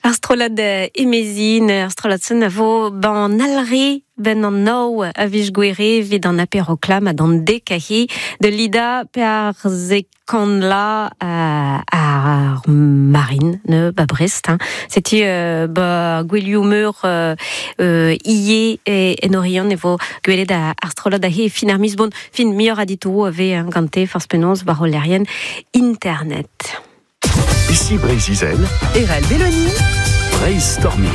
Astrolad emezin, astrolad sen a vo ban alre ben an nou a vij gwere vid an aperoklam a dan dekahi de lida per zekan la ar marine ne ba Brest. C'était ba gweliumeur ie en orion e vo gwele da astrolad a he fin ar mis bon fin mior aditoro ave an gante farz penaos ba rolerien internet. Ici Brésil, Erel Belloni, Brainstorming.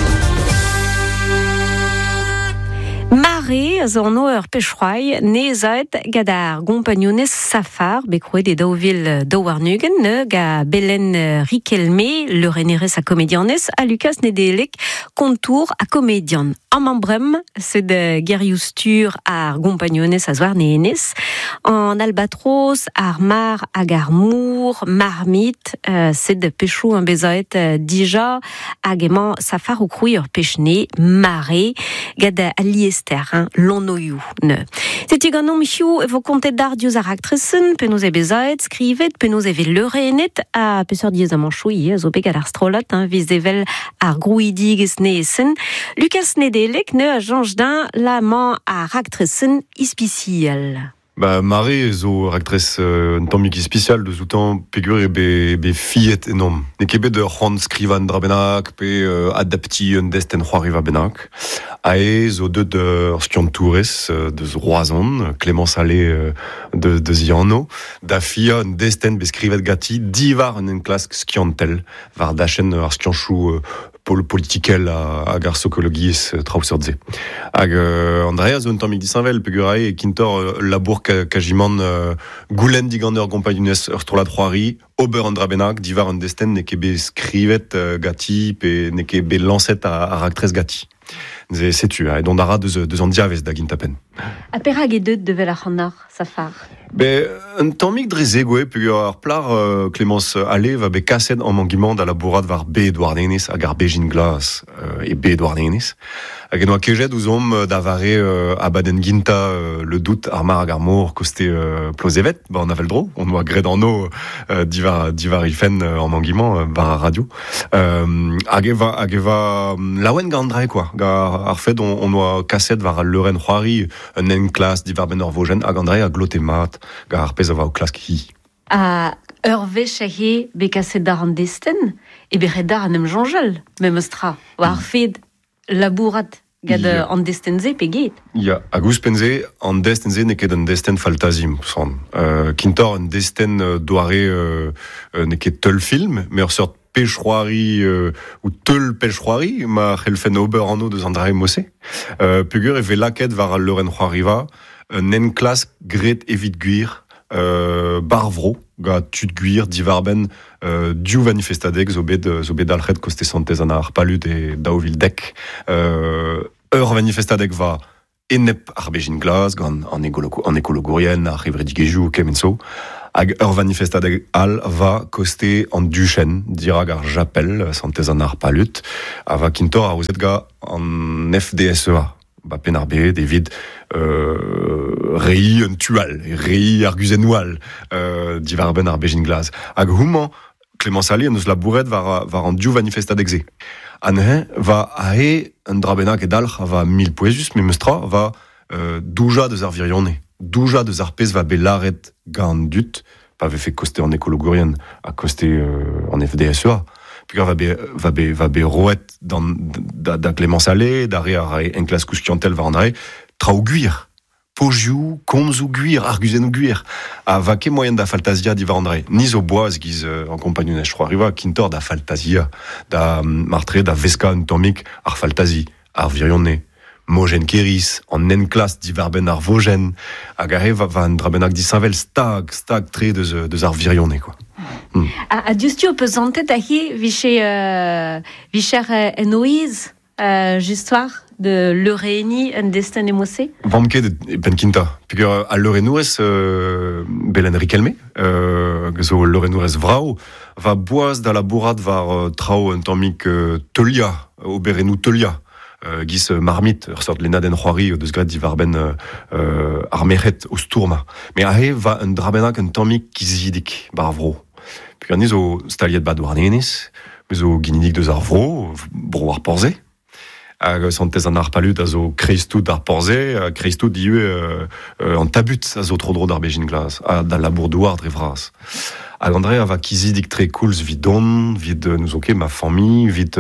Mare zo an oer pechroai nezet gadar gompagnonez safar bekroet e daouvil daouarnugen ne ga belen rikelme le renerez a komedianez a Lucas nedelek kontour a komedian. Am ambrem c'est de gerioustur ar gompagnonez a zoar neenez en albatros ar mar hag ar mour marmit c'est de pechou an bezaet dija hag emañ safar o krouiñ ur pechne mare gad a liester l'onoiou ne. C'était gant michou vo kontet d'ar diouz ar actresen penaos e bezaet skrivet penaos e vel leurenet a peseurt diez a manchoui zo bet gad ar strolat viz evel ar grouidigez neesen. Lucas nedelek ne a janj din la man ar actresen ispiciel. Bah, Mare zo actrice un tammik spécial de zoutan pegur be fillet enorm. Ne kebe de c'hant skrivan dra bennak pe adapti un desten c'hoari va bennak. Ae zo deud skiant tourez de roazan, Clémence Allais de zianno, da fia un desten be skrivet gati divar un klask skiantel, var dachen ar skianchou politikel hag ar sokologiez traouserdze. Hag Andrea zo un tammik disanvel pegurae e kintor labour kajiman goulen digander gompagnonez ur strolat c'hoari, ober an drabenak, divar un desten ne kebe skrivet gati pe ne kebe lancet ar actrez gati. Ze setu, don dara deus an diavez da gintapen. A perag e deud de vel ar c'hannar safar? Un tammik dreze goe pegur ar plar Clémence Allais va be kaset an mangiman da labourat var be douarnenez hag ar bejin glas e be douarnenez. Hag eno a kejet ouzom da vare abaden ginta le dout ar mar hag ar mor koste plozevet, ba an avel dro, on oa gred an o divar ilfen an mangiman var ar radio. Hag eva laouen gandre quoi, ar fed on oa kaset var leuren c'hoari un en klas divar ben ur vojen hag Andrea a glotemat ga ar pez a va o klask hi. A ur vech a he be kaset dar an desten e be red dar an em janjal me meustra o ar fed labourat gad an destenze pe get. Ya, hag ouzpenze an destenze ne ket un desten faltazim son. Kintor un desten doare ne ket teul film, me ur sort pechroari ou teul pechroari ma c'helfen ober anno deus Andrea Mosse. Pegur e ve laket var al leuren c'hoari va un en klask gret evit gwir barvro ga tud gwir divarben diou manifestadek zo bet alc'hed koste santez an ar palut e daouvil dek ur manifestadek va enep ar bejin glas gant an ekologourien ar revredigezhioù kemenso hag ur manifestadek al va koste an duchen dirag ar japel santez an ar palut a va kintor a ouzet ga an FDSEA ba pen ar bet evit rei un tual, rei ar guzenoual divar ben ar bejin glas. Hag houmant, Clémence Allais an eus labouret var an diou manifestadek ze. Anhen va ahe un drabenak e dalc'h va mil poezus, me meustra va douja deus ar virionne. Douja deus ar pez va belaret gant dut, pa ve fe koste an ekologourien a koste an FDSEA. Puis va be roet da Clémence Allais, d'are ar en klas kouskiantel va an ahe, traoù gwir. Pojou, komzou gwir, arguzenou gwir. A va ket moyen da faltazia diva André. Niz o boaz giz an kompanionez c'hoariva, kintor da faltazia, da martre, da veska un tammik ar faltazi, ar virionne. Mojen keris, an en klas divar ben ar vojen, hag ahe va an drabenak disanvel stag tre deus ar virionne, quoi. A diustio peuzantet a he vicher en oiz justoire de l'euréni un destin émossé? Vamket ben kinta. Pegur a leurenouez belen rikelme, zo leurenouez vrao, va boaz da labourat var trao un tammik teulia, oberenou teulia. Giz marmit, ur sort lennadenn c'hoari deus gret divar ben ar mec'het o stourma. Me ahe va un drabenak un tammik kizidik bar vro. Garniz au staliet bad warnenis, mais au guinidic de Zarvro, bro ar porze. Santez an ar palut a zo kreistout ar porze, kreistout diue an tabut a zo tro dro d'ar bejin glas, da labourdouar dre vras. Hag André va kizidik tre koulz vid don, vid nous oke ma famille, vid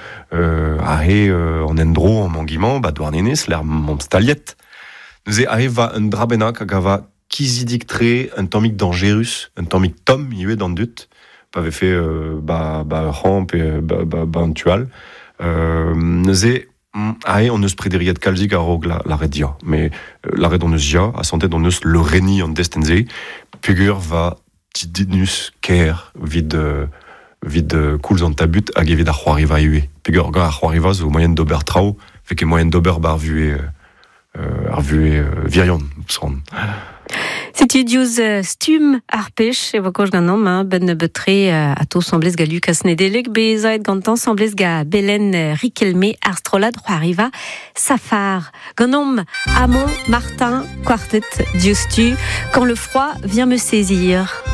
en endro, en manguiment, bad warnenis, l'air mon staliet. Nous va un drabenak hag va kizidik tre un tammik dangerus, un tammik tom yue dan dut, pa ve fait ramp et un tual. Nous on eus prederiet kalzik a rog la redia, mais la red on eus ja, a santet on eus le reni an destenze, pugur va tidinus ker vid koulz an tabut hag evit ar c'hoariva eue. Pugur ga ar c'hoariva zo moyen d'ober trao, fait que moyen d'ober bar vue virion, son. C'est diouz stum ar pech, evokoj ganom, ben betre a to semblez ga Lucas Nedeleg, bezait gantan semblez ga Belen Riquelme ar strolad c'hoariva Safar. Ganom Amon Martin Quartet diouz tu, quand le froid vient me saisir.